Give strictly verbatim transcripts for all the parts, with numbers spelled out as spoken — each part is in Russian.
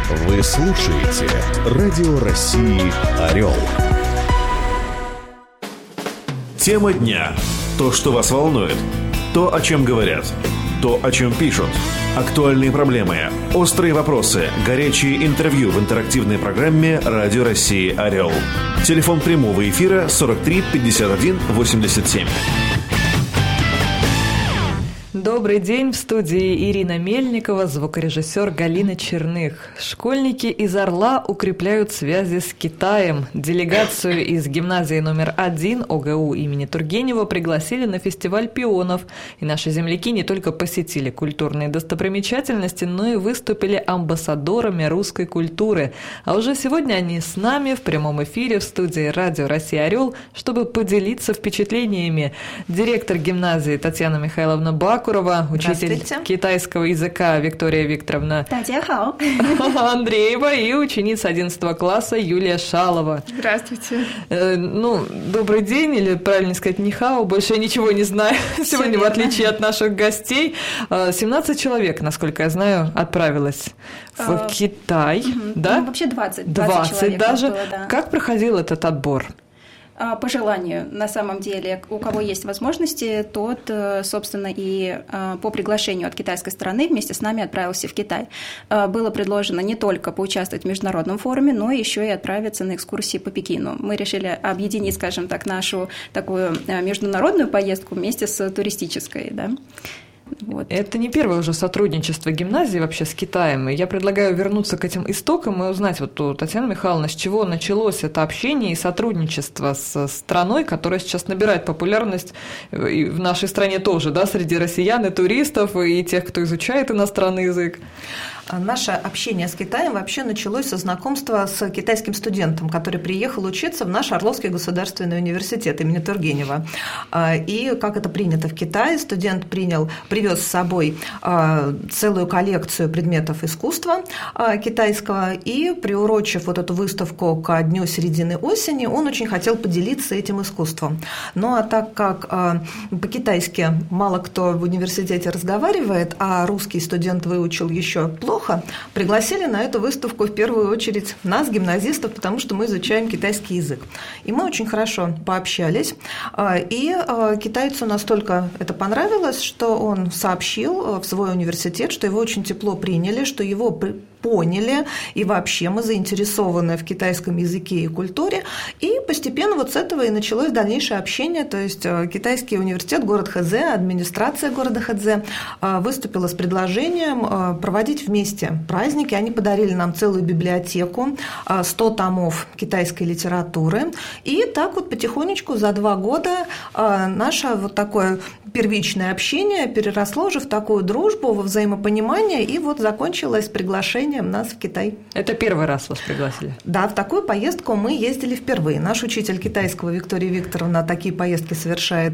Вы слушаете Радио России «Орел». Тема дня. То, что вас волнует. То, о чем говорят. То, о чем пишут. Актуальные проблемы, острые вопросы, горячие интервью в интерактивной программе «Радио России «Орел». Телефон прямого эфира сорок три пятьдесят один восемьдесят семь. Добрый день, в студии Ирина Мельникова, звукорежиссер Галина Черных. Школьники из Орла укрепляют связи с Китаем. Делегацию из гимназии номер один ОГУ имени Тургенева пригласили на фестиваль пионов. И наши земляки не только посетили культурные достопримечательности, но и выступили амбассадорами русской культуры. А уже сегодня они с нами в прямом эфире в студии «Радио Россия «Орел», чтобы поделиться впечатлениями. Директор гимназии Татьяна Михайловна Бакурова, учитель китайского языка Виктория Викторовна Андреева и ученица одиннадцатого класса Юлия Шалова. Здравствуйте. Э, ну, добрый день, или правильно сказать, нихао, больше я ничего не знаю сегодня, в отличие от наших гостей. семнадцать человек, насколько я знаю, отправилось в а, Китай. Угу. Да? Ну, вообще двадцать. двадцать, двадцать даже. Было, да. Как проходил этот отбор? По желанию, на самом деле, у кого есть возможности, тот, собственно, и по приглашению от китайской стороны вместе с нами отправился в Китай. Было предложено не только поучаствовать в международном форуме, но еще и отправиться на экскурсии по Пекину. Мы решили объединить, скажем так, нашу такую международную поездку вместе с туристической, да. Вот. Это не первое уже сотрудничество гимназии вообще с Китаем. И я предлагаю вернуться к этим истокам и узнать вот у Татьяны Михайловны, с чего началось это общение и сотрудничество с страной, которая сейчас набирает популярность и в нашей стране тоже, да, среди россиян и туристов, и тех, кто изучает иностранный язык. Наше общение с Китаем вообще началось со знакомства с китайским студентом, который приехал учиться в наш Орловский государственный университет имени Тургенева. И как это принято в Китае, студент принял, привез с собой целую коллекцию предметов искусства китайского, и, приурочив вот эту выставку ко дню середины осени, он очень хотел поделиться этим искусством. Ну а так как по-китайски мало кто в университете разговаривает, а русский студент выучил еще плохо, пригласили на эту выставку в первую очередь нас, гимназистов, потому что мы изучаем китайский язык. И мы очень хорошо пообщались, и китайцу настолько это понравилось, что он сообщил в свой университет, что его очень тепло приняли, что его поняли, и вообще мы заинтересованы в китайском языке и культуре, и постепенно вот с этого и началось дальнейшее общение, то есть китайский университет, город Хэцзэ, администрация города Хэцзэ выступила с предложением проводить вместе праздники, они подарили нам целую библиотеку, сто томов китайской литературы, и так вот потихонечку за два года наше вот такое первичное общение переросло уже в такую дружбу, во взаимопонимание, и вот закончилось приглашением нас в Китай. Это первый раз вас пригласили? Да, в такую поездку мы ездили впервые. Наш учитель китайского Виктория Викторовна такие поездки совершает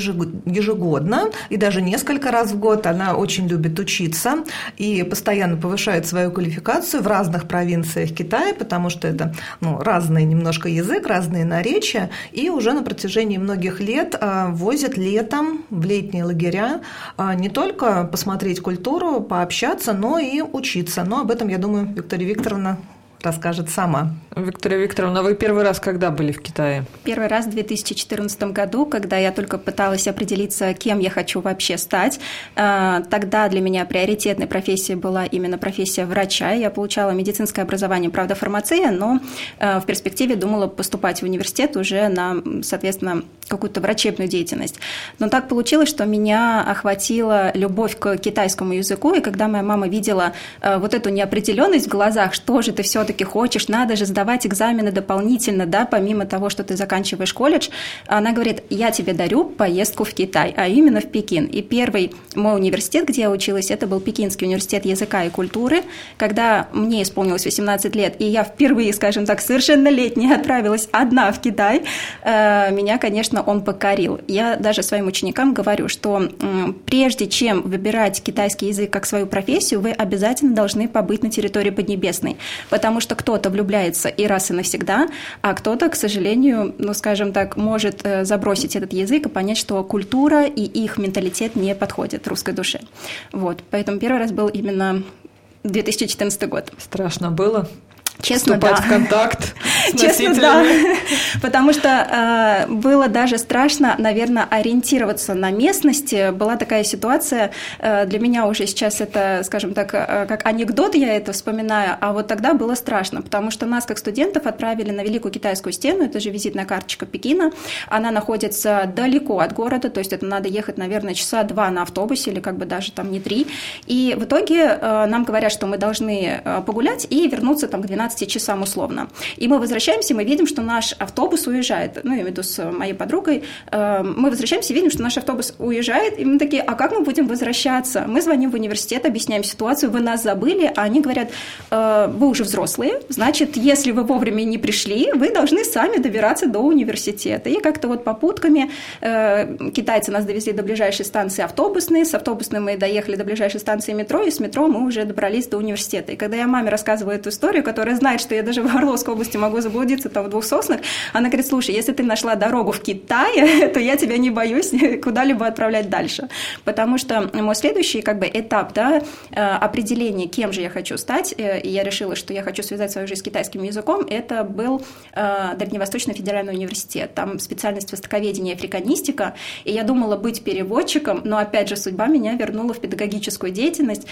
ежегодно, и даже несколько раз в год. Она очень любит учиться и постоянно повышает свою квалификацию в разных провинциях Китая, потому что это ну, разный немножко язык, разные наречия, и уже на протяжении многих лет возит летом в летние лагеря не только посмотреть культуру, пообщаться, но и учиться. Но об этом, я думаю, Виктория Викторовна расскажет сама. Виктория Викторовна, вы первый раз когда были в Китае? Первый раз в две тысячи четырнадцатом году, когда я только пыталась определиться, кем я хочу вообще стать. Тогда для меня приоритетной профессией была именно профессия врача. Я получала медицинское образование, правда, фармация, но в перспективе думала поступать в университет уже на, соответственно, какую-то врачебную деятельность. Но так получилось, что меня охватила любовь к китайскому языку, и когда моя мама видела вот эту неопределенность в глазах, что же ты все-таки хочешь, надо же сдавать экзамены дополнительно, да, помимо того, что ты заканчиваешь колледж, она говорит, я тебе дарю поездку в Китай, а именно в Пекин. И первый мой университет, где я училась, это был Пекинский университет языка и культуры. Когда мне исполнилось восемнадцать лет, и я впервые, скажем так, совершеннолетняя отправилась одна в Китай, меня, конечно, он покорил. Я даже своим ученикам говорю, что прежде чем выбирать китайский язык как свою профессию, вы обязательно должны побыть на территории Поднебесной, потому что кто-то влюбляется и раз и навсегда, а кто-то, к сожалению, ну, скажем так, может забросить этот язык и понять, что культура и их менталитет не подходят русской душе. Вот. Поэтому первый раз был именно две тысячи четырнадцатый год. Страшно было? Честно, вступать да. в контакт с Честно, носителями. да. Потому что э, было даже страшно, наверное, ориентироваться на местности. Была такая ситуация, э, для меня уже сейчас это, скажем так, э, как анекдот, я это вспоминаю, а вот тогда было страшно, потому что нас, как студентов, отправили на Великую Китайскую стену, это же визитная карточка Пекина, она находится далеко от города, то есть это надо ехать, наверное, часа два на автобусе или как бы даже там не три, и в итоге э, нам говорят, что мы должны э, погулять и вернуться там к двенадцати часам условно. И мы возвращаемся, мы видим, что наш автобус уезжает. Ну, я имею в виду с моей подругой. Мы возвращаемся, видим, что наш автобус уезжает, и мы такие, а как мы будем возвращаться? Мы звоним в университет, объясняем ситуацию, вы нас забыли, а они говорят, вы уже взрослые, значит, если вы вовремя не пришли, вы должны сами добираться до университета. И как-то вот попутками китайцы нас довезли до ближайшей станции автобусной, с автобусной мы доехали до ближайшей станции метро, и с метро мы уже добрались до университета. И когда я маме рассказываю эту историю, которая знает, что я даже в Орловской области могу заблудиться там в Двух Соснах, она говорит, слушай, если ты нашла дорогу в Китае, то я тебя не боюсь куда-либо отправлять дальше. Потому что мой следующий как бы этап, да, определение, кем же я хочу стать, и я решила, что я хочу связать свою жизнь с китайским языком, это был Дальневосточный федеральный университет. Там специальность востоковедение и африканистика, и я думала быть переводчиком, но опять же судьба меня вернула в педагогическую деятельность.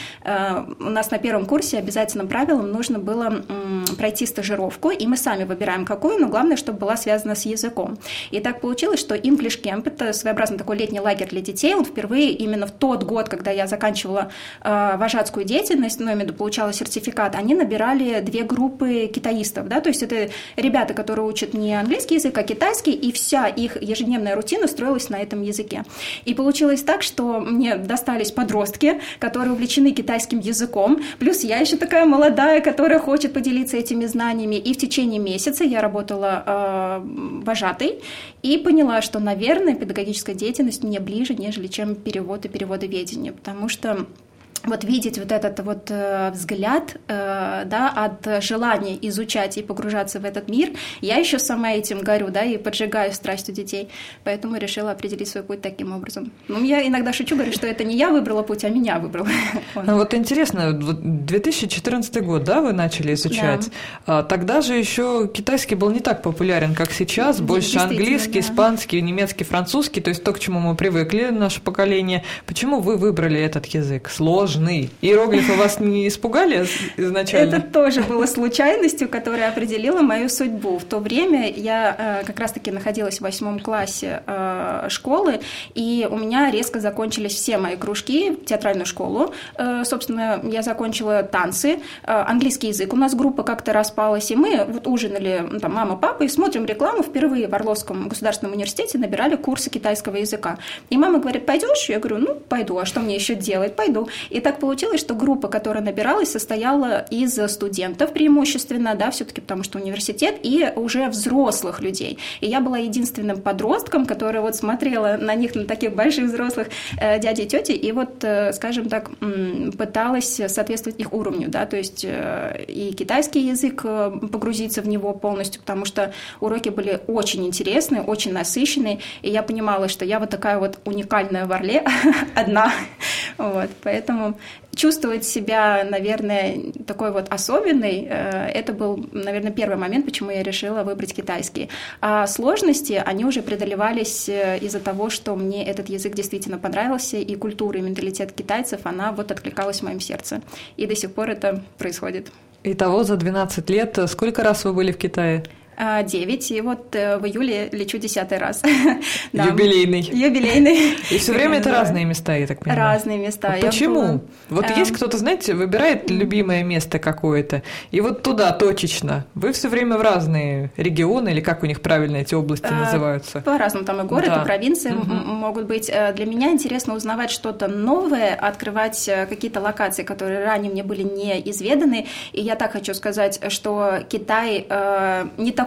У нас на первом курсе обязательным правилом нужно было пройти стажировку, и мы сами выбираем какую, но главное, чтобы была связана с языком. И так получилось, что English Camp – это своеобразный такой летний лагерь для детей. Он впервые именно в тот год, когда я заканчивала э, вожатскую деятельность, ну, я имею в виду, получала сертификат, они набирали две группы китаистов, да, то есть это ребята, которые учат не английский язык, а китайский, и вся их ежедневная рутина строилась на этом языке. И получилось так, что мне достались подростки, которые увлечены китайским языком, плюс я еще такая молодая, которая хочет поделиться этими знаниями, и в течение месяца я работала э, вожатой и поняла, что, наверное, педагогическая деятельность мне ближе, нежели чем перевод и переводоведение, потому что вот видеть вот этот вот э, взгляд, э, да, от желания изучать и погружаться в этот мир, я еще сама этим горю, да, и поджигаю страсть у детей, поэтому решила определить свой путь таким образом. Ну, я иногда шучу, говорю, что это не я выбрала путь, а меня выбрала. Ну, вот интересно, две тысячи четырнадцатый год, да, вы начали изучать, да. Тогда же еще китайский был не так популярен, как сейчас, больше английский, да. Испанский, немецкий, французский, то есть то, к чему мы привыкли, наше поколение. Почему вы выбрали этот язык? Сложный. Иероглифы вас не испугали изначально? Это тоже было случайностью, которая определила мою судьбу. В то время я как раз-таки находилась в восьмом классе школы, и у меня резко закончились все мои кружки в театральную школу. Собственно, я закончила танцы, английский язык. У нас группа как-то распалась, и мы вот ужинали, ну, там, мама, папа, и смотрим рекламу. Впервые в Орловском государственном университете набирали курсы китайского языка. И мама говорит, пойдешь? Я говорю, ну, пойду, а что мне еще делать? Пойду. И так получилось, что группа, которая набиралась, состояла из студентов преимущественно, да, все-таки потому что университет, и уже взрослых людей. И я была единственным подростком, который вот смотрела на них, на таких больших взрослых э, дядей и тети, и вот, э, скажем так, м, пыталась соответствовать их уровню, да, то есть э, и китайский язык, э, погрузиться в него полностью, потому что уроки были очень интересные, очень насыщенные, и я понимала, что я вот такая вот уникальная в Орле, одна, вот, поэтому чувствовать себя, наверное, такой вот особенной, это был, наверное, первый момент, почему я решила выбрать китайский. А сложности, они уже преодолевались из-за того, что мне этот язык действительно понравился, и культура, и менталитет китайцев, она вот откликалась в моем сердце. И до сих пор это происходит. Итого за двенадцать лет сколько раз вы были в Китае? девять, и вот в июле лечу десятый раз. Да. Юбилейный. Юбилейный. И все время это разные места, я так понимаю. Разные места. А почему? Была... Вот а... есть кто-то, знаете, выбирает любимое место какое-то, и вот туда точечно. Вы все время в разные регионы, или как у них правильно эти области а, называются? По-разному, там и город, да. и провинции угу. могут быть. Для меня интересно узнавать что-то новое, открывать какие-то локации, которые ранее мне были неизведаны. И я так хочу сказать, что Китай э, не такой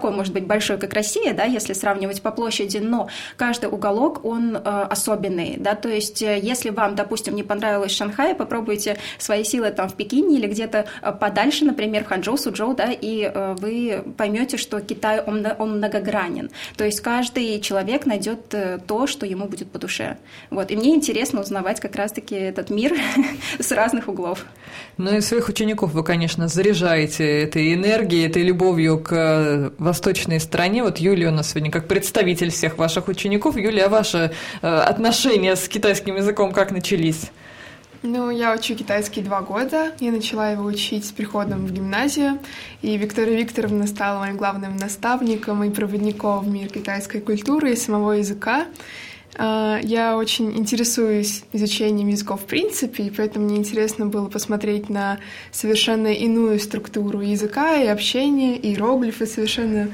такой, может быть, большой, как Россия, да, если сравнивать по площади, но каждый уголок, он особенный, да, то есть если вам, допустим, не понравилось Шанхай, попробуйте свои силы там в Пекине или где-то подальше, например, в Ханчжоу, Суджоу, да, и вы поймете, что Китай, он, он многогранен. То есть каждый человек найдет то, что ему будет по душе. Вот. И мне интересно узнавать как раз-таки этот мир с разных углов. Ну и своих учеников вы, конечно, заряжаете этой энергией, этой любовью к восточной стране. Вот Юлия у нас сегодня как представитель всех ваших учеников. Юлия, а ваши отношения с китайским языком как начались? Ну, я учу китайский два года. Я начала его учить с приходом в гимназию, и Виктория Викторовна стала моим главным наставником и проводником в мир китайской культуры и самого языка. Я очень интересуюсь изучением языков в принципе, и поэтому мне интересно было посмотреть на совершенно иную структуру языка и общения, и иероглифы совершенно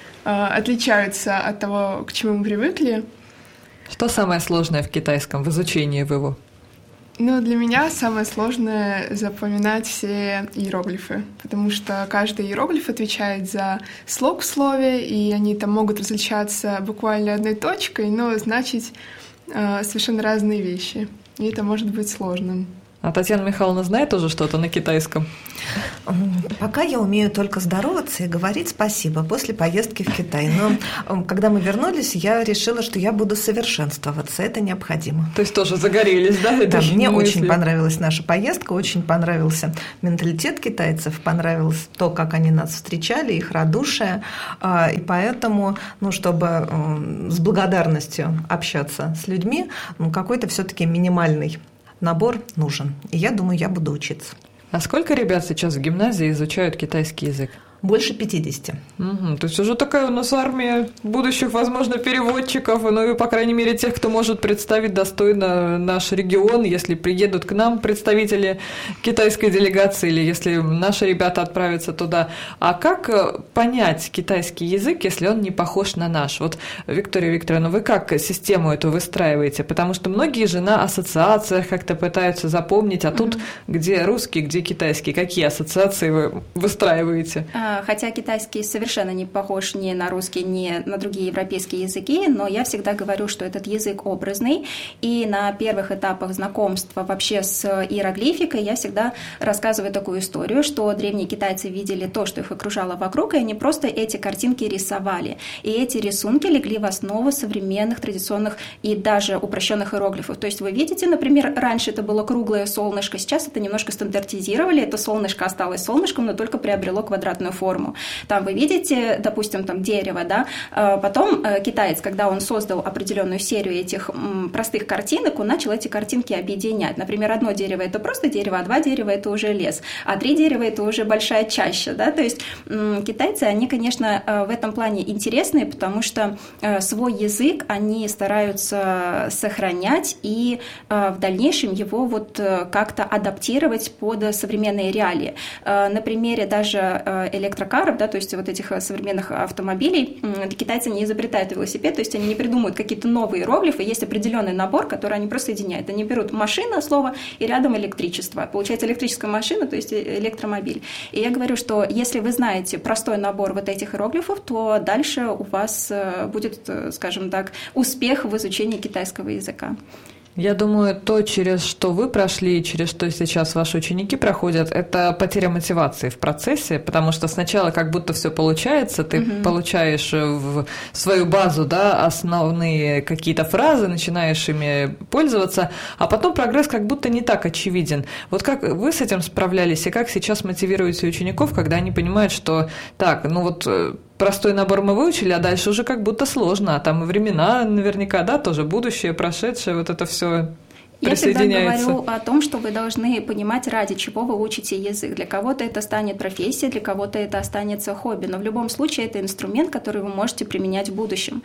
отличаются от того, к чему мы привыкли. Что самое сложное в китайском, в изучении в его? Ну, для меня самое сложное — запоминать все иероглифы, потому что каждый иероглиф отвечает за слог в слове, и они там могут различаться буквально одной точкой, но значить э, совершенно разные вещи, и это может быть сложным. А Татьяна Михайловна знает уже что-то на китайском? Пока я умею только здороваться и говорить спасибо после поездки в Китай. Но когда мы вернулись, я решила, что я буду совершенствоваться. Это необходимо. То есть тоже загорелись, да? Да, мне мысли. Очень понравилась наша поездка, очень понравился менталитет китайцев, понравилось то, как они нас встречали, их радушие. И поэтому, ну, чтобы с благодарностью общаться с людьми, ну, какой-то все-таки минимальный набор нужен. И я думаю, я буду учиться. А сколько ребят сейчас в гимназии изучают китайский язык? Больше пятидесяти. Угу, то есть уже такая у нас армия будущих, возможно, переводчиков, ну и, по крайней мере, тех, кто может представить достойно наш регион, если приедут к нам представители китайской делегации или если наши ребята отправятся туда. А как понять китайский язык, если он не похож на наш? Вот, Виктория Викторовна, вы как систему эту выстраиваете? Потому что многие же на ассоциациях как-то пытаются запомнить, а тут где русский, где китайский. Какие ассоциации вы выстраиваете? Хотя китайский совершенно не похож ни на русский, ни на другие европейские языки, но я всегда говорю, что этот язык образный, и на первых этапах знакомства вообще с иероглификой я всегда рассказываю такую историю, что древние китайцы видели то, что их окружало вокруг, и они просто эти картинки рисовали. И эти рисунки легли в основу современных, традиционных и даже упрощенных иероглифов. То есть вы видите, например, раньше это было круглое солнышко, сейчас это немножко стандартизировали, это солнышко осталось солнышком, но только приобрело квадратную форму. Там вы видите, допустим, там дерево, да, потом китаец, когда он создал определенную серию этих простых картинок, он начал эти картинки объединять. Например, одно дерево – это просто дерево, а два дерева – это уже лес, а три дерева – это уже большая чаща, да, то есть китайцы, они, конечно, в этом плане интересные, потому что свой язык они стараются сохранять и в дальнейшем его вот как-то адаптировать под современные реалии. На примере даже электрокаров, да, то есть вот этих современных автомобилей, китайцы не изобретают велосипед, то есть они не придумывают какие-то новые иероглифы, есть определенный набор, который они просто соединяют. Они берут машина, слово, и рядом электричество. Получается электрическая машина, то есть электромобиль. И я говорю, что если вы знаете простой набор вот этих иероглифов, то дальше у вас будет, скажем так, успех в изучении китайского языка. Я думаю, то, через что вы прошли, через что сейчас ваши ученики проходят, это потеря мотивации в процессе, потому что сначала как будто все получается, ты угу. получаешь в свою базу, да, основные какие-то фразы, начинаешь ими пользоваться, а потом прогресс как будто не так очевиден. Вот как вы с этим справлялись и как сейчас мотивируете учеников, когда они понимают, что так, ну вот простой набор мы выучили, а дальше уже как будто сложно, а там и времена наверняка, да, тоже будущее, прошедшее, вот это все Я всегда говорю о том, что вы должны понимать, ради чего вы учите язык. Для кого-то это станет профессией, для кого-то это останется хобби, но в любом случае это инструмент, который вы можете применять в будущем.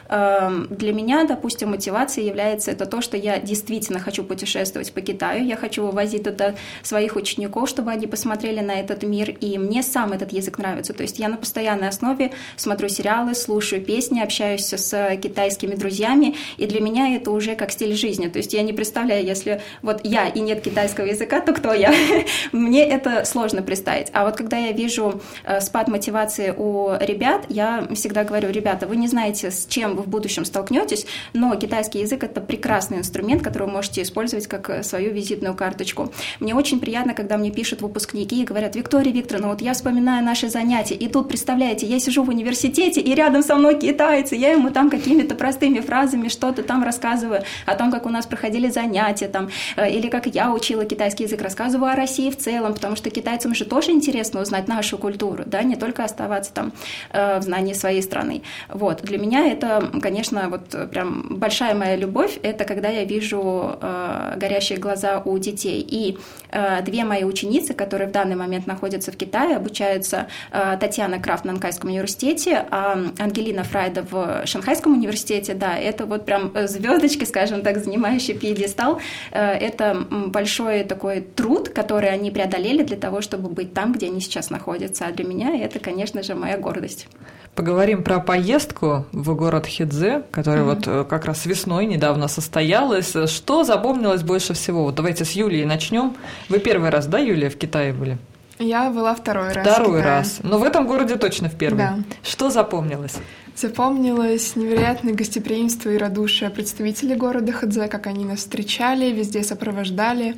Для меня, допустим, мотивацией является это то, что я действительно хочу путешествовать по Китаю, я хочу вывозить туда своих учеников, чтобы они посмотрели на этот мир, и мне сам этот язык нравится. То есть я на постоянной основе смотрю сериалы, слушаю песни, общаюсь с китайскими друзьями, и для меня это уже как стиль жизни. То есть я не представляю представляю, если вот я и нет китайского языка, то кто я? Мне это сложно представить. А вот когда я вижу спад мотивации у ребят, я всегда говорю: ребята, вы не знаете, с чем вы в будущем столкнетесь, но китайский язык – это прекрасный инструмент, который вы можете использовать как свою визитную карточку. Мне очень приятно, когда мне пишут выпускники и говорят: Виктория Викторовна, вот я вспоминаю наши занятия, и тут, представляете, я сижу в университете, и рядом со мной китаец, и я ему там какими-то простыми фразами что-то там рассказываю о том, как у нас проходили занятия, там, или как я учила китайский язык, рассказываю о России в целом, потому что китайцам же тоже интересно узнать нашу культуру, да, не только оставаться там в знании своей страны. Вот. Для меня это, конечно, вот прям большая моя любовь, это когда я вижу э, горящие глаза у детей. И э, две мои ученицы, которые в данный момент находятся в Китае, обучаются, э, Татьяна Крафт на Нанкайском университете, а Ангелина Фрайда в Шанхайском университете, да, это вот прям звездочки, скажем так, занимающие пьедестал. Э, это большой такой труд, который они преодолели для того, чтобы быть там, где они сейчас находятся. А для меня это, конечно же, моя гордость. Поговорим про поездку в город Хэцзэ, которая mm-hmm. вот как раз весной недавно состоялась. Что запомнилось больше всего? Вот давайте с Юлией начнем. Вы первый раз, да, Юлия, в Китае были? Я была второй раз. Второй раз. Но в этом городе точно в первый. Да. Что запомнилось? Запомнилось невероятное гостеприимство и радушие представителей города Хэцзэ, как они нас встречали, везде сопровождали.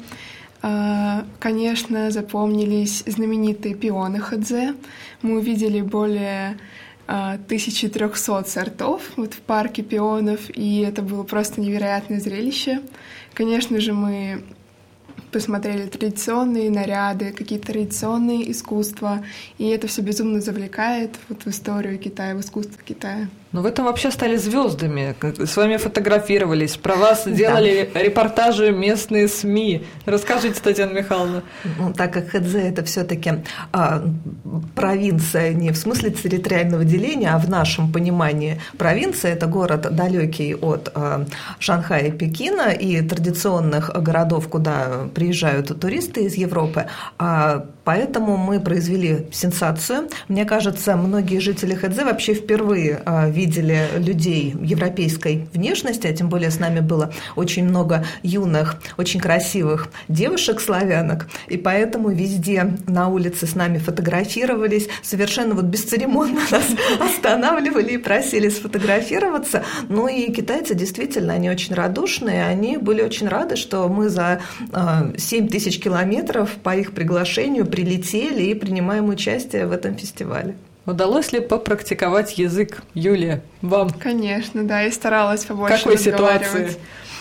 Конечно, запомнились знаменитые пионы Хэцзэ. Мы увидели более тысяча триста сортов вот в парке пионов, и это было просто невероятное зрелище. Конечно же, мы посмотрели традиционные наряды, какие-то традиционные искусства, и это все безумно завлекает вот в историю Китая, в искусство Китая. Ну, вы там вообще стали звездами, с вами фотографировались, про вас делали да. репортажи местные СМИ. Расскажите, Татьяна Михайловна. Ну, так как Хэцзэ – это все-таки а, провинция не в смысле территориального деления, а в нашем понимании провинция – это город далекий от а, Шанхая и Пекина и традиционных городов, куда приезжают туристы из Европы. А, поэтому мы произвели сенсацию. Мне кажется, многие жители Хэцзэ вообще впервые а, видели людей европейской внешности, а тем более с нами было очень много юных, очень красивых девушек-славянок, и поэтому везде на улице с нами фотографировались, совершенно вот бесцеремонно нас останавливали и просили сфотографироваться. Ну и китайцы действительно, они очень радушные, они были очень рады, что мы за семь тысяч километров по их приглашению прилетели и принимаем участие в этом фестивале. Удалось ли попрактиковать язык, Юлия, вам? Конечно, да, я старалась побольше Какой разговаривать. Ситуации?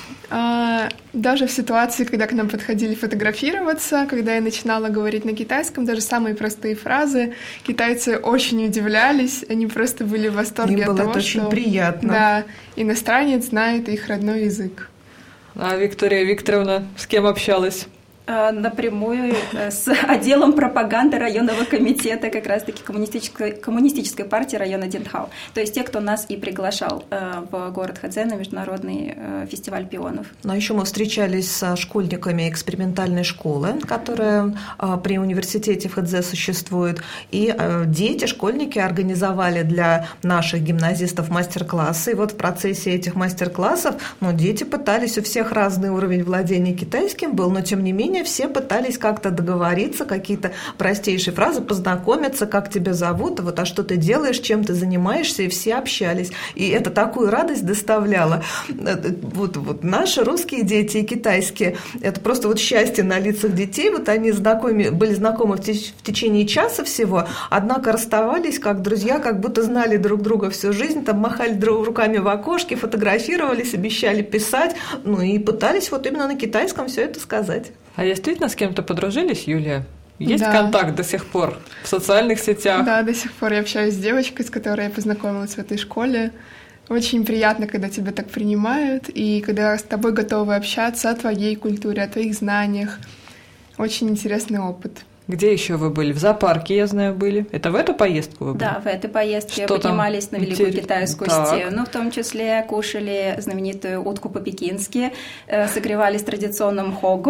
А, даже в ситуации, когда к нам подходили фотографироваться, когда я начинала говорить на китайском, даже самые простые фразы, китайцы очень удивлялись, они просто были в восторге Им от было того, это что очень приятно. Да, иностранец знает их родной язык. А Виктория Викторовна с кем общалась? Напрямую с отделом пропаганды районного комитета как раз-таки коммунистической, коммунистической партии района Динтхау. То есть те, кто нас и приглашал в город Хэцзэ на международный фестиваль пионов. Но еще мы встречались со школьниками экспериментальной школы, которая при университете в Хэцзэ существует. И дети, школьники организовали для наших гимназистов мастер-классы. И вот в процессе этих мастер-классов ну, дети пытались, у всех разный уровень владения китайским был, но тем не менее все пытались как-то договориться, какие-то простейшие фразы, познакомиться, как тебя зовут, вот, а что ты делаешь, чем ты занимаешься, и все общались. И это такую радость доставляло. Вот, вот наши русские дети и китайские, это просто вот счастье на лицах детей, вот они знакомы, были знакомы в, теч- в течение часа всего, однако расставались как друзья, как будто знали друг друга всю жизнь, там махали друг руками в окошке, фотографировались, обещали писать, ну и пытались вот именно на китайском все это сказать. А действительно с кем-то подружились, Юлия? Есть да. контакт до сих пор в социальных сетях? Да, до сих пор я общаюсь с девочкой, с которой я познакомилась в этой школе. Очень приятно, когда тебя так принимают, и когда с тобой готовы общаться о твоей культуре, о твоих знаниях. Очень интересный опыт. Где еще вы были? В зоопарке, я знаю, были. Это в эту поездку вы были? Да, в этой поездке Что поднимались там? на Великую Интерес... Китайскую так. стену, в том числе кушали знаменитую утку по-пекински, э, согревались традиционным хогу,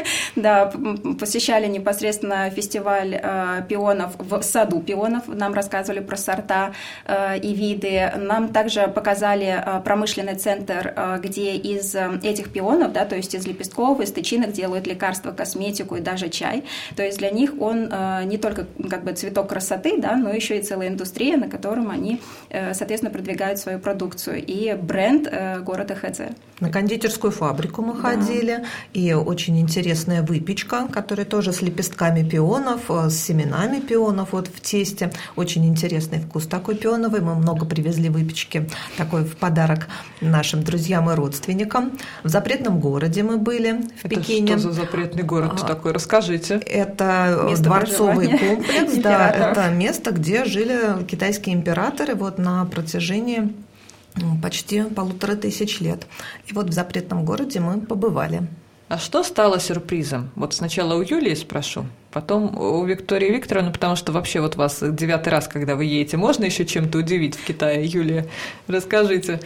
да, посещали непосредственно фестиваль э, пионов в саду пионов, нам рассказывали про сорта э, и виды. Нам также показали э, промышленный центр, э, где из э, этих пионов, да, то есть из лепестков, из тычинок делают лекарства, косметику и даже чай. То есть для них он э, не только как бы цветок красоты, да, но еще и целая индустрия, на котором они, э, соответственно, продвигают свою продукцию. И бренд э, города Хэцзэ. На кондитерскую фабрику мы да. ходили, и очень интересная выпечка, которая тоже с лепестками пионов, с семенами пионов вот в тесте. Очень интересный вкус такой пионовый. Мы много привезли выпечки такой в подарок нашим друзьям и родственникам. В запретном городе мы были, в это Пекине. Что за запретный город а, такой? Расскажите. Это место дворцовый комплекс, да, это место, где жили китайские императоры вот на протяжении почти полутора тысяч лет. И вот в запретном городе мы побывали. А что стало сюрпризом? Вот сначала у Юлии спрошу, потом у Виктории Викторовны, потому что вообще вот вас девятый раз, когда вы едете, можно еще чем-то удивить в Китае? Юлия, расскажите.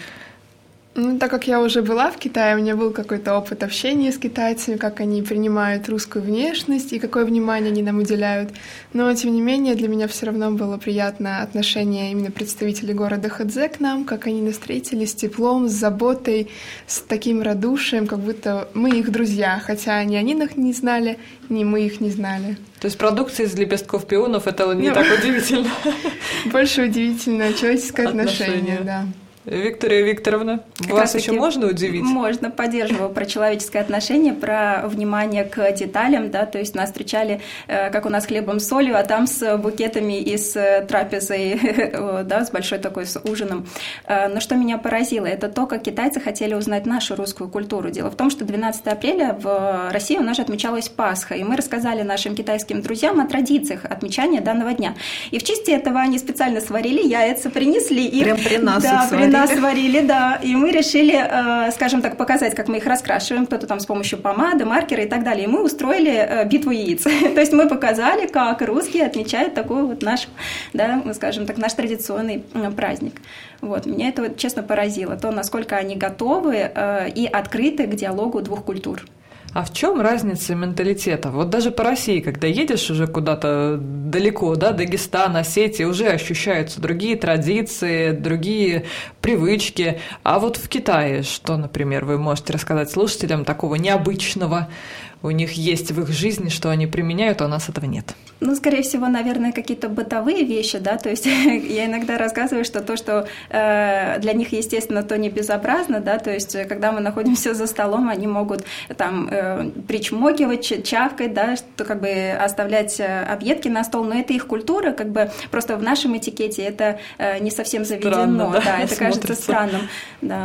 Ну, так как я уже была в Китае, у меня был какой-то опыт общения с китайцами, как они принимают русскую внешность и какое внимание они нам уделяют. Но, тем не менее, для меня все равно было приятно отношение именно представителей города Хэцзэ к нам, как они нас встретили с теплом, с заботой, с таким радушием, как будто мы их друзья, хотя ни они нас не знали, ни мы их не знали. То есть продукция из лепестков пионов – это не так удивительно? Больше удивительное человеческое отношение, да. Виктория Викторовна, как вас еще можно удивить? Можно, поддерживаю про человеческое отношение, про внимание к деталям, да, то есть нас встречали, как у нас хлебом с солью, а там с букетами и с трапезой, да, с большой такой, с ужином. Но что меня поразило, это то, как китайцы хотели узнать нашу русскую культуру. Дело в том, что двенадцатого апреля в России у нас же отмечалась Пасха, и мы рассказали нашим китайским друзьям о традициях отмечания данного дня. И в честь этого они специально сварили яйца, принесли их. Прям при нас да, их сварили. Нас сварили, да, и мы решили, скажем так, показать, как мы их раскрашиваем, кто-то там с помощью помады, маркера и так далее, и мы устроили битву яиц. То есть мы показали, как русские отмечают такой вот наш, да, скажем так, наш традиционный праздник. Вот, меня это, вот, честно, поразило, то, насколько они готовы и открыты к диалогу двух культур. А в чем разница менталитета? Вот даже по России, когда едешь уже куда-то далеко, да, Дагестан, Осетия, уже ощущаются другие традиции, другие привычки. А вот в Китае, что, например, вы можете рассказать слушателям такого необычного? У них есть в их жизни, что они применяют, а у нас этого нет. Ну, скорее всего, наверное, какие-то бытовые вещи, да, то есть я иногда рассказываю, что то, что э, для них, естественно, то не безобразно, да, то есть когда мы находимся за столом, они могут там э, причмокивать, чавкать, да, что как бы оставлять объедки на стол, но это их культура, как бы просто в нашем этикете это э, не совсем заведено, странно, да, да, это смотрится. Кажется странным, да.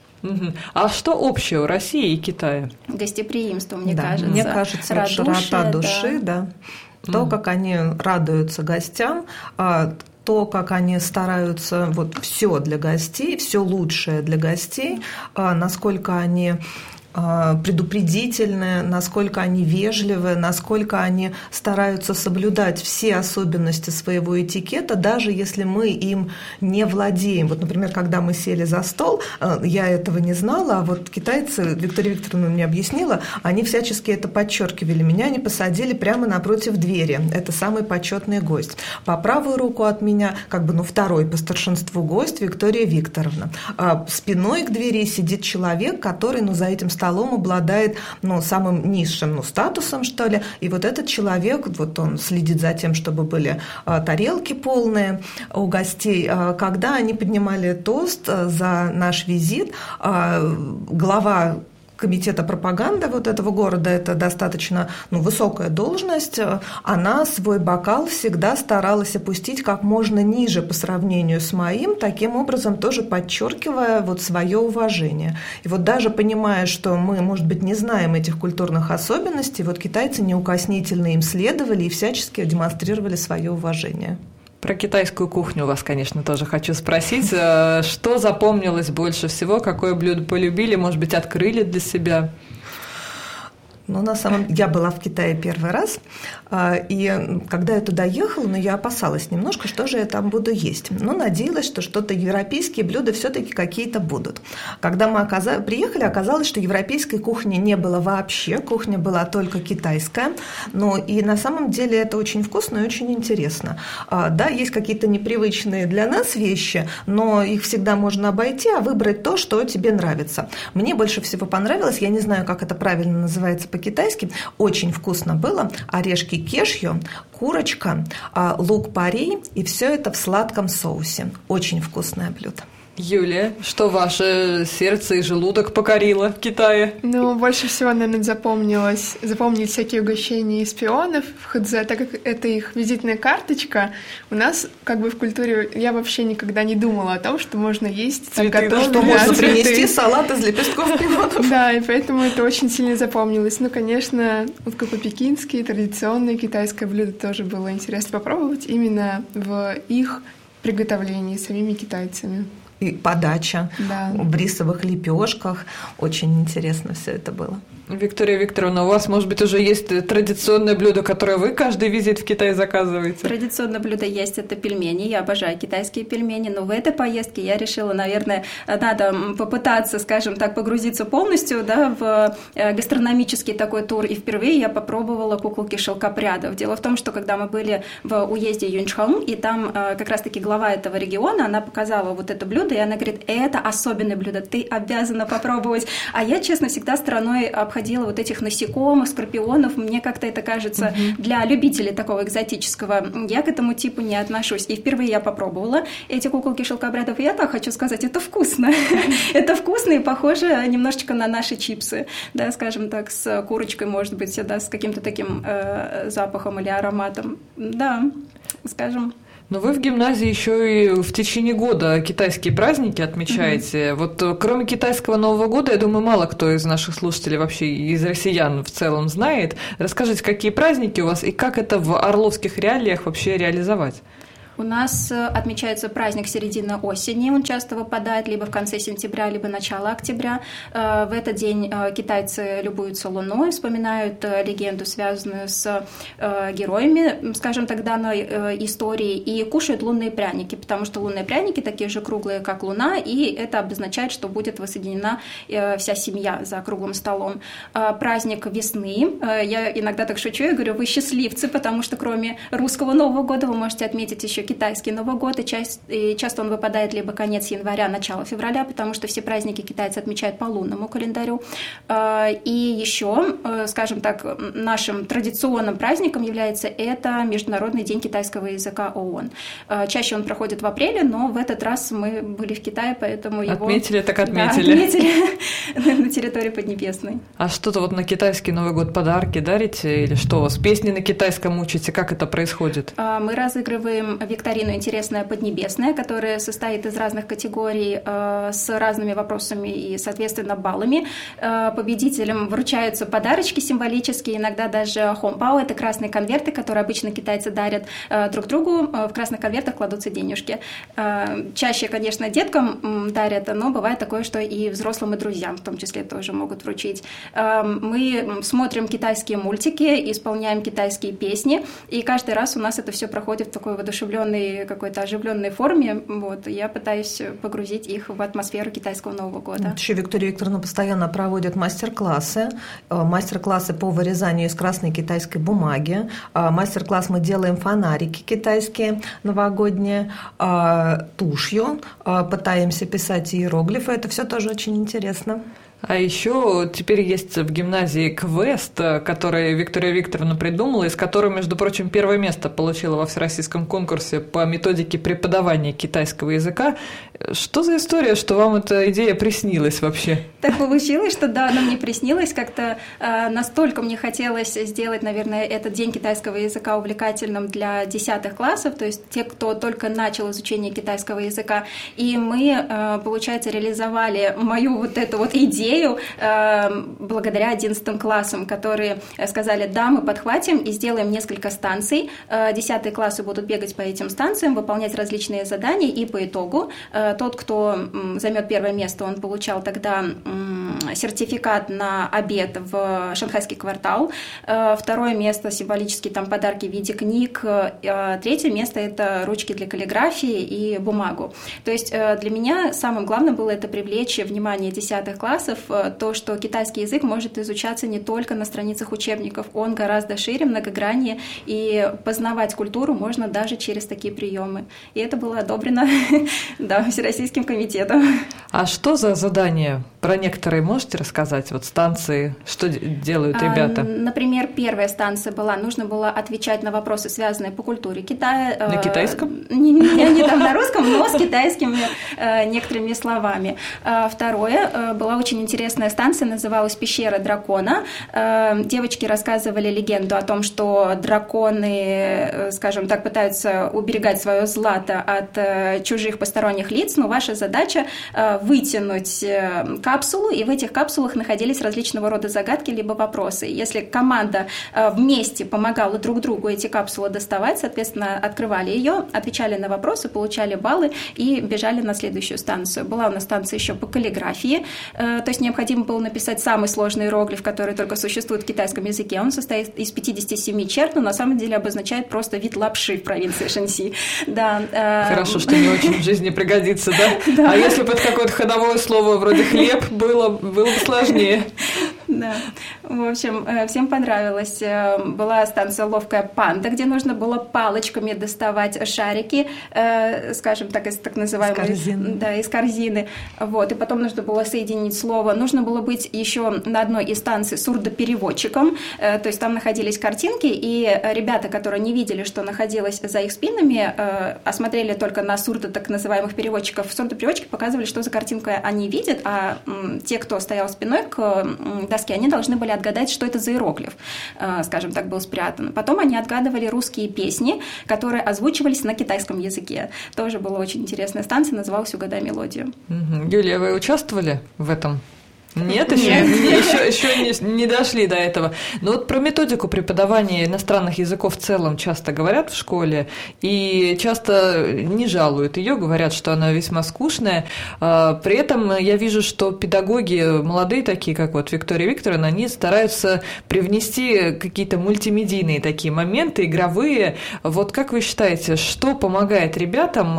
А что общее у России и Китая? Гостеприимство, мне да, кажется. Мне кажется, радушие, широта души, да. да. То, mm. как они радуются гостям, то, как они стараются вот все для гостей, все лучшее для гостей, насколько они предупредительны, насколько они вежливы, насколько они стараются соблюдать все особенности своего этикета, даже если мы им не владеем. Вот, например, когда мы сели за стол, я этого не знала, а вот китайцы, Виктория Викторовна мне объяснила, они всячески это подчеркивали. Меня они посадили прямо напротив двери. Это самый почетный гость. По правую руку от меня, как бы, ну, второй по старшинству гость Виктория Викторовна. А спиной к двери сидит человек, который, ну, за этим столом столом обладает, ну, самым низшим, ну, статусом, что ли. И вот этот человек, вот он следит за тем, чтобы были а, тарелки полные у гостей. А, когда они поднимали тост за наш визит, а, глава комитета пропаганды вот этого города, это достаточно, ну, высокая должность, она свой бокал всегда старалась опустить как можно ниже по сравнению с моим, таким образом тоже подчеркивая вот свое уважение. И вот даже понимая, что мы, может быть, не знаем этих культурных особенностей, вот китайцы неукоснительно им следовали и всячески демонстрировали свое уважение. Про китайскую кухню вас, конечно, тоже хочу спросить. Что запомнилось больше всего? Какое блюдо полюбили? Может быть, открыли для себя? Ну, на самом деле, я была в Китае первый раз, и когда я туда ехала, ну, я опасалась немножко, что же я там буду есть. Но надеялась, что что-то европейские блюда все-таки какие-то будут. Когда мы оказали, приехали, оказалось, что европейской кухни не было вообще, кухня была только китайская. Ну, и на самом деле это очень вкусно и очень интересно. Да, есть какие-то непривычные для нас вещи, но их всегда можно обойти, а выбрать то, что тебе нравится. Мне больше всего понравилось, я не знаю, как это правильно называется по-китайски, очень вкусно было. Орешки кешью, курочка, лук-порей, и все это в сладком соусе. Очень вкусное блюдо. Юлия, что ваше сердце и желудок покорило в Китае? Ну, больше всего, наверное, запомнилось, запомнить всякие угощения из пионов в Хэцзэ, так как это их визитная карточка. У нас, как бы в культуре, я вообще никогда не думала о том, что можно есть цветы, готовые, что можно цветы. Принести салат из лепестков пионов. Да, и поэтому это очень сильно запомнилось. Ну, конечно, утка по-пекински, традиционное китайское блюдо тоже было интересно попробовать именно в их приготовлении самими китайцами. И подача да. в рисовых лепешках. Очень интересно все это было. Виктория Викторовна, у вас, может быть, уже есть традиционное блюдо, которое вы каждый визит в Китай заказываете? Традиционное блюдо есть, это пельмени. Я обожаю китайские пельмени, но в этой поездке я решила, наверное, надо попытаться, скажем так, погрузиться полностью, да, в гастрономический такой тур. И впервые я попробовала куколки шелкопрядов. Дело в том, что когда мы были в уезде Юньчхон, и там как раз-таки глава этого региона, она показала вот это блюдо, и она говорит, это особенное блюдо, ты обязана попробовать. А я, честно, всегда стороной обходила вот этих насекомых, скорпионов. Мне как-то это кажется uh-huh. для любителей такого экзотического. Я к этому типу не отношусь. И впервые я попробовала эти куколки шелкопрядов, и я так хочу сказать, это вкусно. Это вкусно и похоже немножечко на наши чипсы, да, скажем так, с курочкой, может быть, да, с каким-то таким запахом или ароматом. Да, скажем. Но вы в гимназии еще и в течение года китайские праздники отмечаете. Mm-hmm. Вот кроме китайского Нового года, я думаю, мало кто из наших слушателей, вообще из россиян в целом знает. Расскажите, какие праздники у вас и как это в орловских реалиях вообще реализовать? У нас отмечается праздник середины осени, он часто выпадает либо в конце сентября, либо начало октября. В этот день китайцы любуются луной, вспоминают легенду, связанную с героями, скажем так, данной истории, и кушают лунные пряники, потому что лунные пряники такие же круглые, как луна, и это обозначает, что будет воссоединена вся семья за круглым столом. Праздник весны, я иногда так шучу, я говорю, вы счастливцы, потому что кроме русского Нового года вы можете отметить еще китайский Новый год, и, часть, и часто он выпадает либо конец января, начало февраля, потому что все праздники китайцы отмечают по лунному календарю. И еще, скажем так, нашим традиционным праздником является это Международный день китайского языка ООН. Чаще он проходит в апреле, но в этот раз мы были в Китае, поэтому его... Отметили, так отметили. Да, отметили на территории Поднебесной. А что-то вот на китайский Новый год подарки дарите? Или что у вас? Песни на китайском учите? Как это происходит? Мы разыгрываем викторину «Интересная Поднебесная», которая состоит из разных категорий э, с разными вопросами и, соответственно, баллами. Э, победителям вручаются подарочки символические, иногда даже хомпао, это красные конверты, которые обычно китайцы дарят э, друг другу. Э, в красных конвертах кладутся денежки. Э, чаще, конечно, деткам дарят, но бывает такое, что и взрослым, и друзьям в том числе тоже могут вручить. Э, мы смотрим китайские мультики, исполняем китайские песни, и каждый раз у нас это все проходит в такой воодушевленной какой-то оживленной форме, вот, я пытаюсь погрузить их в атмосферу китайского Нового года. Еще Виктория Викторовна постоянно проводит мастер-классы, мастер-классы по вырезанию из красной китайской бумаги, мастер-класс мы делаем фонарики китайские новогодние, тушью, пытаемся писать иероглифы, это все тоже очень интересно. А еще теперь есть в гимназии квест, который Виктория Викторовна придумала, из которого, между прочим, первое место получила во всероссийском конкурсе по методике преподавания китайского языка. Что за история, что вам эта идея приснилась вообще? Так получилось, что да, она мне приснилась. Как-то э, настолько мне хотелось сделать, наверное, этот день китайского языка увлекательным для десятых классов, то есть те, кто только начал изучение китайского языка. И мы, э, получается, реализовали мою вот эту вот идею, благодаря одиннадцатым классам, которые сказали, да, мы подхватим и сделаем несколько станций. Десятые классы будут бегать по этим станциям, выполнять различные задания, и по итогу тот, кто займет первое место, он получал тогда сертификат на обед в шанхайский квартал. Второе место – символические там подарки в виде книг. Третье место – это ручки для каллиграфии и бумагу. То есть для меня самым главным было это привлечь внимание десятых классов, то, что китайский язык может изучаться не только на страницах учебников, он гораздо шире, многограннее, и познавать культуру можно даже через такие приемы. И это было одобрено да, Всероссийским комитетом. А что за задания? Про некоторые можете рассказать? Вот станции, что делают ребята? А, например, первая станция была, нужно было отвечать на вопросы, связанные по культуре Китая. На китайском? Не, не, не там на русском, но с китайскими некоторыми словами. Второе, была очень интересная станция, называлась «Пещера дракона». Девочки рассказывали легенду о том, что драконы, скажем так, пытаются уберегать свое злато от чужих посторонних лиц, но ваша задача вытянуть капсулу, и в этих капсулах находились различного рода загадки либо вопросы. Если команда вместе помогала друг другу эти капсулы доставать, соответственно, открывали ее, отвечали на вопросы, получали баллы и бежали на следующую станцию. Была у нас станция еще по каллиграфии, то есть необходимо было написать самый сложный иероглиф, который только существует в китайском языке. Он состоит из пятидесяти семи черт, но на самом деле обозначает просто вид лапши в провинции Шэньси. Да. Хорошо, что не очень в жизни пригодится, да? Да. А если бы это какое-то ходовое слово вроде «хлеб», было, было бы сложнее. Да. В общем, всем понравилось. Была станция «Ловкая панда», где нужно было палочками доставать шарики, скажем так, из так называемой... Из корзины. Да, из корзины. Вот. И потом нужно было соединить слово. Нужно было быть еще на одной из станций сурдопереводчиком. То есть там находились картинки, и ребята, которые не видели, что находилось за их спинами, осмотрели только на сурдо так называемых переводчиков. Сурдопереводчики показывали, что за картинкой они видят, а те, кто стоял спиной к доске, они должны были отгадать, что это за иероглиф, скажем так, был спрятан. Потом они отгадывали русские песни, которые озвучивались на китайском языке. Тоже была очень интересная станция, называлась «Угадай мелодию». Юлия, вы участвовали в этом? Нет, еще, еще, еще не, не дошли до этого. Но вот про методику преподавания иностранных языков в целом часто говорят в школе, и часто не жалуют ее, говорят, что она весьма скучная. При этом я вижу, что педагоги молодые, такие как вот Виктория Викторовна, они стараются привнести какие-то мультимедийные такие моменты, игровые. Вот как вы считаете, что помогает ребятам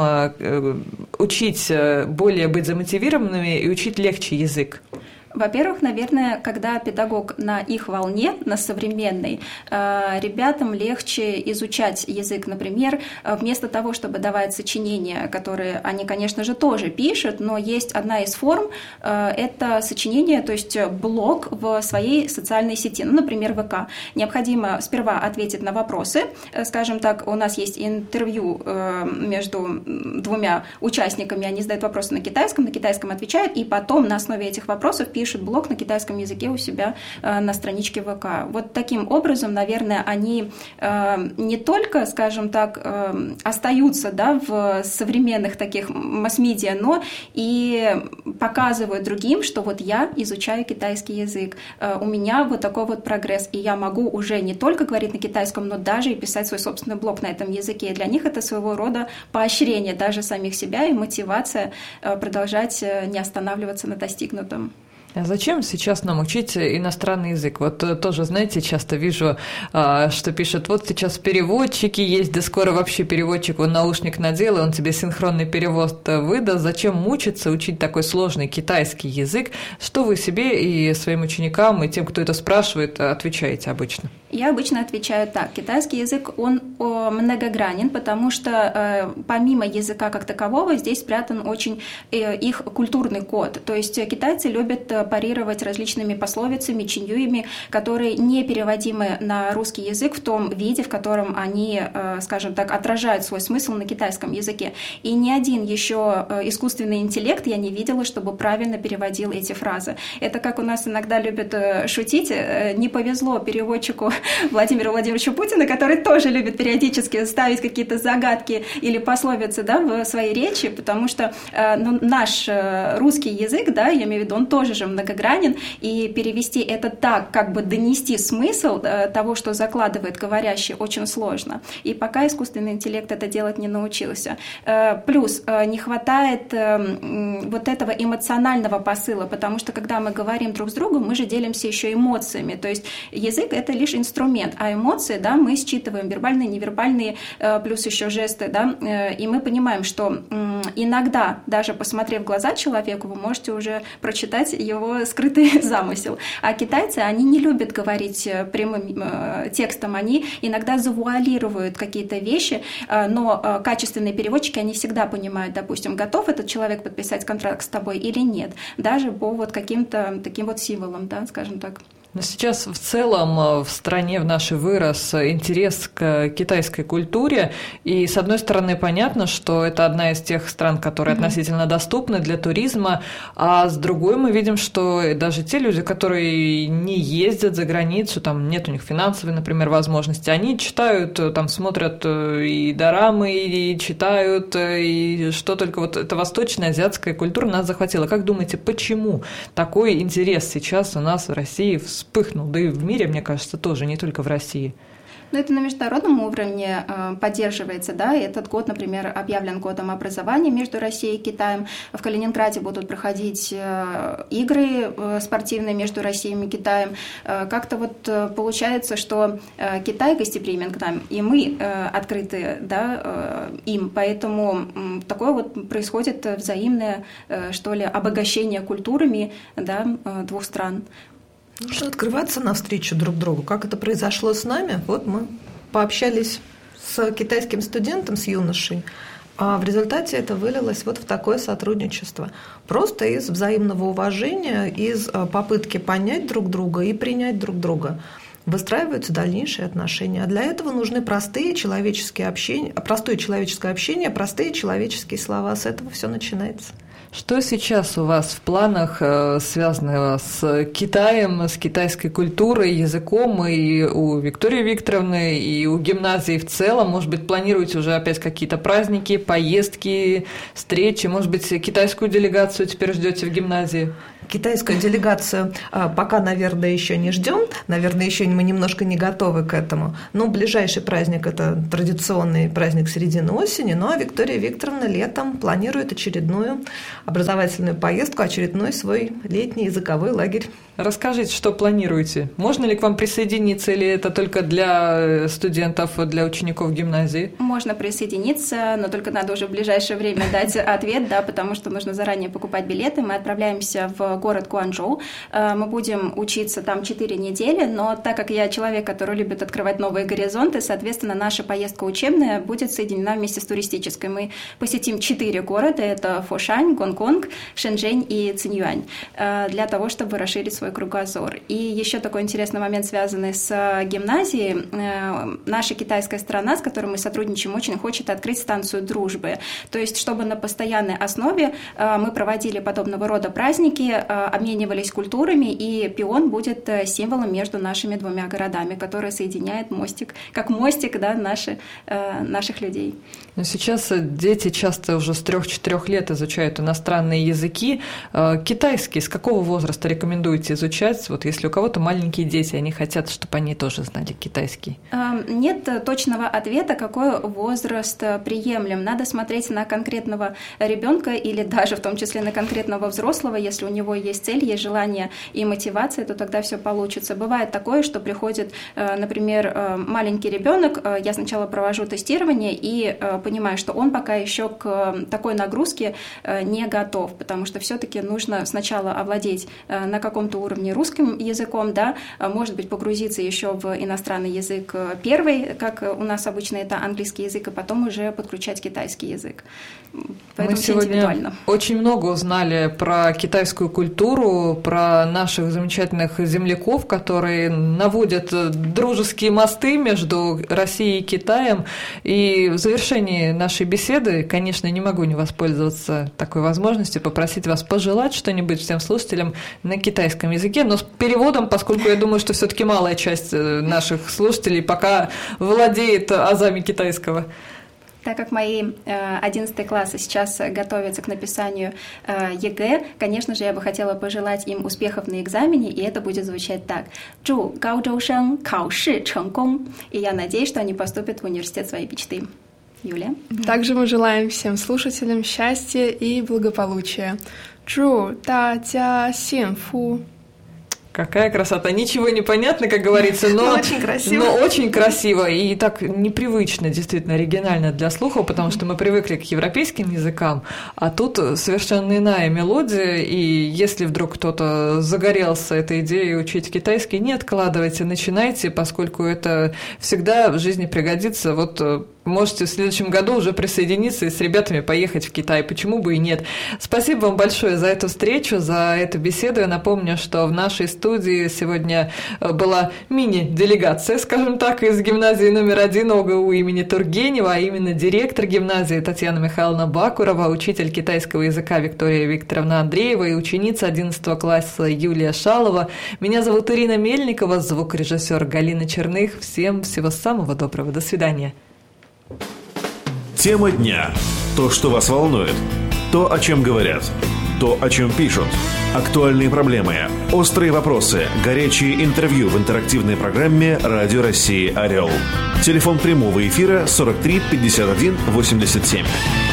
учить более быть замотивированными и учить легче язык? Во-первых, наверное, когда педагог на их волне, на современной, ребятам легче изучать язык. Например, вместо того, чтобы давать сочинения, которые они, конечно же, тоже пишут, но есть одна из форм – это сочинение, то есть блог в своей социальной сети, ну, например, ВК. Необходимо сперва ответить на вопросы. Скажем так, у нас есть интервью между двумя участниками, они задают вопросы на китайском, на китайском отвечают, и потом на основе этих вопросов пишут пишут блог на китайском языке у себя э, на страничке ВК. Вот таким образом, наверное, они э, не только, скажем так, э, остаются, да, в современных таких масс-медиа, но и показывают другим, что вот я изучаю китайский язык, э, у меня вот такой вот прогресс, и я могу уже не только говорить на китайском, но даже и писать свой собственный блог на этом языке. И для них это своего рода поощрение даже самих себя и мотивация э, продолжать э, не останавливаться на достигнутом. А зачем сейчас нам учить иностранный язык? Вот тоже, знаете, часто вижу, что пишут, вот сейчас переводчики есть, да скоро вообще переводчик, он наушник надел, и он тебе синхронный перевод выдаст. Зачем мучиться, учить такой сложный китайский язык? Что вы себе и своим ученикам, и тем, кто это спрашивает, отвечаете обычно? Я обычно отвечаю так. Китайский язык, он многогранен, потому что помимо языка как такового, здесь спрятан очень их культурный код. То есть китайцы любят парировать различными пословицами, чинюями, которые не переводимы на русский язык в том виде, в котором они, скажем так, отражают свой смысл на китайском языке. И ни один еще искусственный интеллект я не видела, чтобы правильно переводил эти фразы. Это как у нас иногда любят шутить. Не повезло переводчику Владимира Владимировича Путина, который тоже любит периодически ставить какие-то загадки или пословицы, да, в своей речи, потому что ну, наш русский язык, да, я имею в виду, он тоже же многогранен, и перевести это так, как бы донести смысл того, что закладывает говорящий, очень сложно. И пока искусственный интеллект это делать не научился. Плюс не хватает вот этого эмоционального посыла, потому что когда мы говорим друг с другом, мы же делимся еще эмоциями. То есть язык – это лишь инструмент, а эмоции, да, мы считываем вербальные, невербальные, плюс еще жесты, да, и мы понимаем, что иногда, даже посмотрев в глаза человеку, вы можете уже прочитать его скрытый замысел. А китайцы, они не любят говорить прямым текстом, они иногда завуалируют какие-то вещи, но качественные переводчики, они всегда понимают, допустим, готов этот человек подписать контракт с тобой или нет, даже по вот каким-то таким вот символам, да, скажем так. Но сейчас в целом в стране в нашей вырос интерес к китайской культуре, и с одной стороны понятно, что это одна из тех стран, которые mm-hmm. относительно доступны для туризма, а с другой мы видим, что даже те люди, которые не ездят за границу, там нет у них финансовой, например, возможности, они читают, там смотрят и дорамы, и читают, и что только вот эта восточная азиатская культура нас захватила. Как думаете, почему такой интерес сейчас у нас в России в вспыхнул, да и в мире, мне кажется, тоже, не только в России? Но это на международном уровне э, поддерживается, да, и этот год, например, объявлен годом образования между Россией и Китаем. В Калининграде будут проходить э, игры э, спортивные между Россией и Китаем. Э, как-то вот э, получается, что э, Китай гостеприимен к нам, и мы э, открыты, да, э, им, поэтому э, такое вот происходит взаимное, э, что ли, обогащение культурами, да, э, двух стран. Нужно открываться навстречу друг другу. Как это произошло с нами? Вот мы пообщались с китайским студентом, с юношей, а в результате это вылилось вот в такое сотрудничество. Просто из взаимного уважения, из попытки понять друг друга и принять друг друга выстраиваются дальнейшие отношения. А для этого нужны простые человеческие общения, простое человеческое общение, простые человеческие слова. С этого все начинается. Что сейчас у вас в планах, связанного с Китаем, с китайской культурой, языком, и у Виктории Викторовны, и у гимназии в целом? Может быть, планируете уже опять какие-то праздники, поездки, встречи? Может быть, китайскую делегацию теперь ждете в гимназии? Китайскую делегацию пока, наверное, еще не ждем. Наверное, еще мы немножко не готовы к этому. Но ближайший праздник – это традиционный праздник середины осени. Ну а Виктория Викторовна летом планирует очередную образовательную поездку, очередной свой летний языковой лагерь. Расскажите, что планируете? Можно ли к вам присоединиться, или это только для студентов, для учеников гимназии? Можно присоединиться, но только надо уже в ближайшее время дать ответ, да, потому что нужно заранее покупать билеты. Мы отправляемся в город Гуанчжоу. Мы будем учиться там четыре недели, но так как я человек, который любит открывать новые горизонты, соответственно, наша поездка учебная будет соединена вместе с туристической. Мы посетим четыре города, это Фошань, Гонконг, Шэньчжэнь и Циньюань, для того, чтобы расширить свой кругозор. И еще такой интересный момент, связанный с гимназией. Наша китайская сторона, с которой мы сотрудничаем, очень хочет открыть станцию дружбы. То есть, чтобы на постоянной основе мы проводили подобного рода праздники, обменивались культурами, и пион будет символом между нашими двумя городами, который соединяет мостик, как мостик, да, наши, наших людей. Но сейчас дети часто уже с трех-четырех лет изучают иностранные языки. Китайский с какого возраста рекомендуете изучать? Вот если у кого-то маленькие дети, они хотят, чтобы они тоже знали китайский. Нет точного ответа, какой возраст приемлем. Надо смотреть на конкретного ребенка или даже в том числе на конкретного взрослого. Если у него есть цель, есть желание и мотивация, то тогда все получится. Бывает такое, что приходит, например, маленький ребенок, я сначала провожу тестирование и понимаю, что он пока еще к такой нагрузке не готов, потому что все-таки нужно сначала овладеть на каком-то уровне русским языком, да, может быть, погрузиться еще в иностранный язык первый, как у нас обычно это английский язык, и потом уже подключать китайский язык. Поэтому мы сегодня очень много узнали про китайскую культуру, про наших замечательных земляков, которые наводят дружеские мосты между Россией и Китаем. И в завершении нашей беседы, конечно, не могу не воспользоваться такой возможностью, попросить вас пожелать что-нибудь всем слушателям на китайском языке, но с переводом, поскольку я думаю, что все-таки малая часть наших слушателей пока владеет азами китайского. Так как мои одиннадцатые классы сейчас готовятся к написанию ЕГЭ, конечно же, я бы хотела пожелать им успехов на экзамене, и это будет звучать так. 祝高中生考试成功. И я надеюсь, что они поступят в университет своей мечты. Юлия? Также мы желаем всем слушателям счастья и благополучия. 祝大家幸福. Какая красота. Ничего не понятно, как говорится, но, но очень красиво. Но очень красиво и так непривычно, действительно, оригинально для слуха, потому что мы привыкли к европейским языкам, а тут совершенно иная мелодия, и если вдруг кто-то загорелся этой идеей учить китайский, не откладывайте, начинайте, поскольку это всегда в жизни пригодится. Вот можете в следующем году уже присоединиться и с ребятами поехать в Китай, почему бы и нет. Спасибо вам большое за эту встречу, за эту беседу. Я напомню, что в нашей студии сегодня была мини-делегация, скажем так, из гимназии номер один ОГУ имени Тургенева, а именно директор гимназии Татьяна Михайловна Бакурова, учитель китайского языка Виктория Викторовна Андреева и ученица одиннадцатого класса Юлия Шалова. Меня зовут Ирина Мельникова, звукорежиссер Галина Черных. Всем всего самого доброго. До свидания. Тема дня. То, что вас волнует. То, о чем говорят. То, о чем пишут. Актуальные проблемы. Острые вопросы. Горячие интервью в интерактивной программе «Радио России Орел». Телефон прямого эфира сорок три пятьдесят один восемьдесят семь.